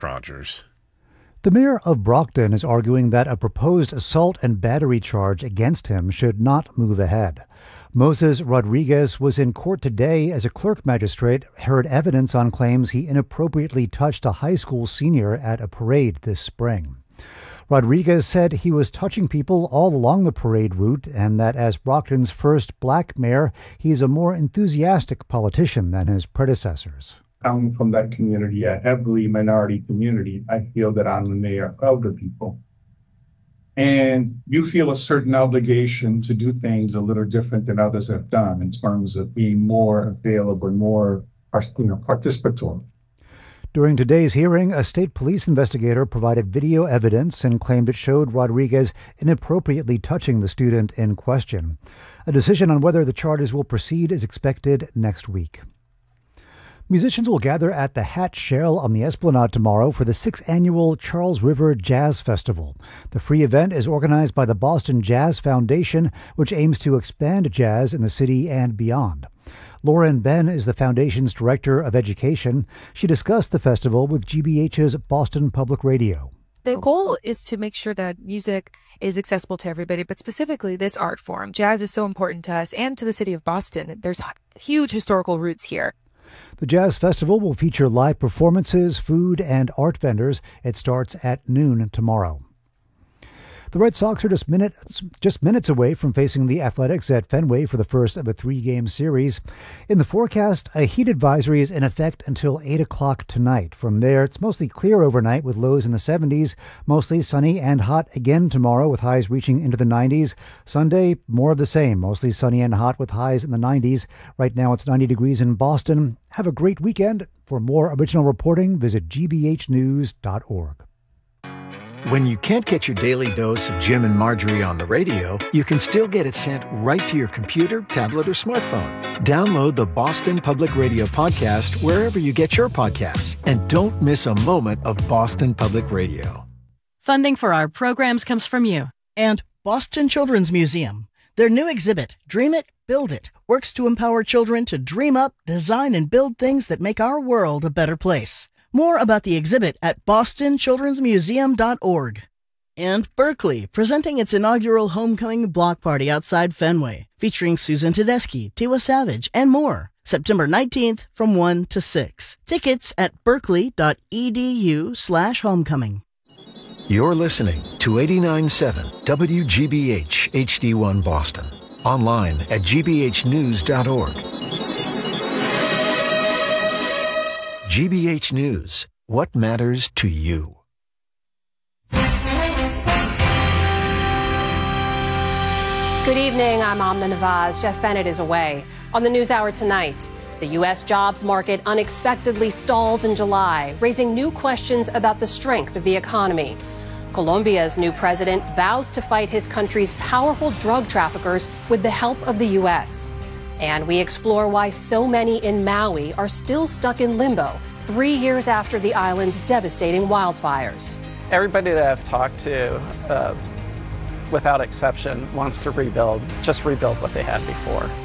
Rogers. The mayor of Brockton is arguing that a proposed assault and battery charge against him should not move ahead. Moses Rodriguez was in court today as a clerk magistrate heard evidence on claims he inappropriately touched a high school senior at a parade this spring. Rodriguez said he was touching people all along the parade route and that as Brockton's first black mayor, he's a more enthusiastic politician than his predecessors. Coming from that community, a heavily minority community, I feel that I'm the mayor of the people. And you feel a certain obligation to do things a little different than others have done in terms of being more available, more participatory. During today's hearing, a state police investigator provided video evidence and claimed it showed Rodriguez inappropriately touching the student in question. A decision on whether the charges will proceed is expected next week. Musicians will gather at the Hat Shell on the Esplanade tomorrow for the 6th annual Charles River Jazz Festival. The free event is organized by the Boston Jazz Foundation, which aims to expand jazz in the city and beyond. Lauren Ben is the foundation's director of education. She discussed the festival with GBH's Boston Public Radio. The goal is to make sure that music is accessible to everybody, but specifically this art form. Jazz is so important to us and to the city of Boston. There's huge historical roots here. The Jazz Festival will feature live performances, food, and art vendors. It starts at noon tomorrow. The Red Sox are just minutes away from facing the Athletics at Fenway for the first of a 3-game series. In the forecast, a heat advisory is in effect until 8 o'clock tonight. From there, it's mostly clear overnight with lows in the 70s, mostly sunny and hot again tomorrow with highs reaching into the 90s. Sunday, more of the same, mostly sunny and hot with highs in the 90s. Right now, it's 90 degrees in Boston. Have a great weekend. For more original reporting, visit gbhnews.org. When you can't get your daily dose of Jim and Marjorie on the radio, you can still get it sent right to your computer, tablet, or smartphone. Download the Boston Public Radio podcast wherever you get your podcasts. And don't miss a moment of Boston Public Radio. Funding for our programs comes from you. And Boston Children's Museum. Their new exhibit, Dream It, Build It, works to empower children to dream up, design, and build things that make our world a better place. More about the exhibit at bostonchildrensmuseum.org. And Berkeley, presenting its inaugural homecoming block party outside Fenway, featuring Susan Tedeschi, Tiwa Savage, and more. September 19th from 1 to 6. Tickets at berkeley.edu/homecoming. You're listening to 89.7 WGBH HD1 Boston. Online at gbhnews.org. GBH News. What matters to you? Good evening. I'm Amna Nawaz. Jeff Bennett is away. On the NewsHour tonight, the U.S. jobs market unexpectedly stalls in July, raising new questions about the strength of the economy. Colombia's new president vows to fight his country's powerful drug traffickers with the help of the U.S. And we explore why so many in Maui are still stuck in limbo 3 years after the island's devastating wildfires. Everybody that I've talked to, without exception, wants to rebuild, just rebuild what they had before.